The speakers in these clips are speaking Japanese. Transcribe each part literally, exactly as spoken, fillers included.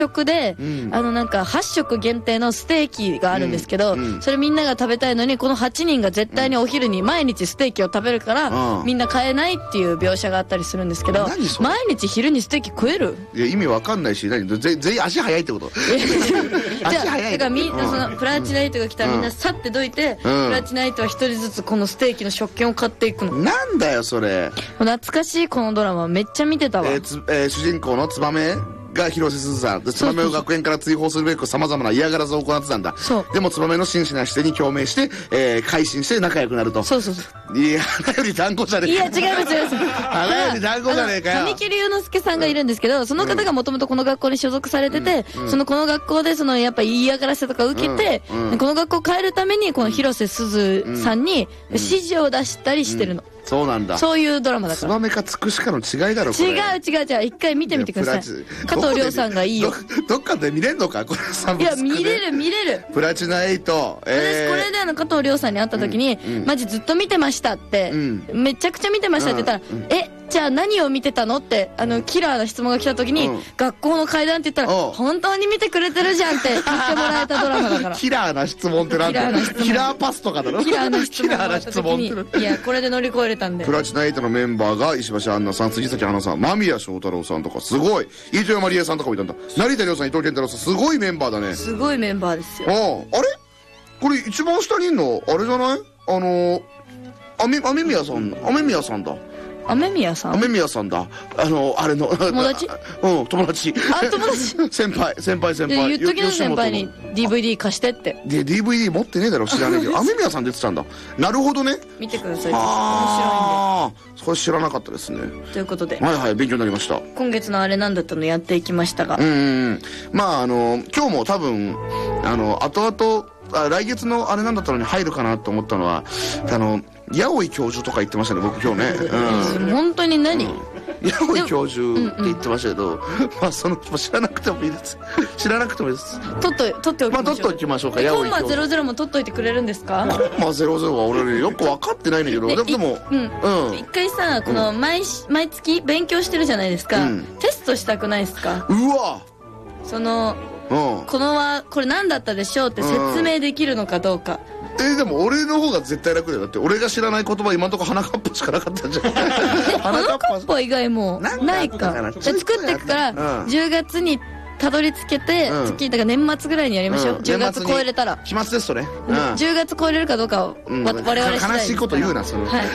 食で、うん、あのなんかはっ食限定のステーキがあるんですけど、うんうん、それみんなが食べたいのにこのはちにんが絶対にお昼に毎日ステーキを食べるから、うん、みんな買えないっていう描写があったりするんですけど、毎日昼にステーキ食える？いや意味わかんないし、何ぜ全員足早いってこと？ 足早い。だからみんなそのプラチナエイトが来たらみんなさってどいて、うん、プラチナエイトは一人ずつこのステーキの食券を買っていくの。 なんだよそれ。 懐かしいこのドラマめっちゃ見てたわ。 えーつえー、主人公のツバメが広瀬すずさんで、ツバメを学園から追放するべくさまざまな嫌がらずを行ってたんだ。でもツバメの真摯な姿勢に共鳴して、えー、改心して仲良くなると。 そうそうそう。 いや、花より団子じゃねえか。 いや違います違います。 花より団子じゃねえかよ。 神木隆之介さんがいるんですけど、その方がもともとこの学校に所属されてて、うんうん、そのこの学校でそのやっぱ嫌がらせとか受けて、うんうん、この学校を変えるためにこの広瀬すずさんに指示を出したりしてるの。 うんうん、そうなんだ。 そういうドラマだから。 ツバメかつくしかの違いだろこれ。 違う違う違う。一回見てみてください。加藤亮さんがいいよ。 どっかで見れんのかこれさんぶいや見れる見れる。 プラチナエイト。 えー、私これであの加藤亮さんに会った時に、うんうん、マジずっと見てましたって、うん、めちゃくちゃ見てましたって言ったら、うんうん、えじゃあ何を見てたのってあのキラーな質問が来た時に、うん、学校の階段って言ったら本当に見てくれてるじゃんって言ってもらえたドラマだから。 キラーな質問ってなんだよ。キラーパスとかだろ。 キラーな質問があった時にいやこれで乗り越えれたんで。 プラチナエイトのメンバーが石橋杏奈さん、杉咲花さん、間宮祥太朗さんとかすごい、飯豊まりえさんとかもいたんだ。成田凌さん、伊藤健太郎さん、すごいメンバーだね。 すごいメンバーですよ。 ああ、あれこれ一番下にいんのあれじゃない？あの雨雨宮さん、雨宮さんだ。 雨宮さん雨宮さんだ。あのあれの友達うん友達。 あ友達先輩先輩先輩。 言っときな先輩に ディーブイディー 貸してって。 で ディーブイディー 持ってねえだろ知らねえけど雨宮さん出てたんだ。なるほどね。 見てください。 ああこれ知らなかったですね。 ということではいはい勉強になりました。 今月のあれなんだったのやっていきましたが、 うんうんまああの今日も多分あの後々あ来月のあれなんだったのに入るかなと思ったのはあの八尾教授とか言ってましたね僕今日ね。 うん、本当に何？ うん八尾教授って言ってましたけど、うんうん、まあその知らなくてもいいです知らなくてもいいです。 取っと取っておきましょう。 まあ取っておきましょうか。 八尾教授コンマゼロゼロも取っといてくれるんですか？ コンマゼロゼロは俺よく分かってないんだけど、でもでもうん一回さこの毎毎月勉強してるじゃないですか、うん、テストしたくないですか？ うわそのうん、このはこれ何だったでしょうって説明できるのかどうか、 うん、えー、でも俺の方が絶対楽だよ。だって俺が知らない言葉今のところ花かっぽしかなかったんじゃん。 花かっぽ以外もないか。じゃ作っていくから、うん、じゅうがつにたどり着けて、うん、月だから年末ぐらいにやりましょう、うん、じゅうがつ超えれたら期末テストね、 うん、じゅうがつ超えれるかどうかを、うん、我々次第ですから。 悲しいこと言うなそれ、はい、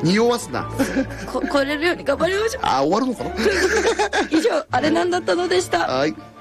匂わすなこ超えれるように頑張りましょう。 あ終わるのかな。 以上あれなんだったのでした。 はい。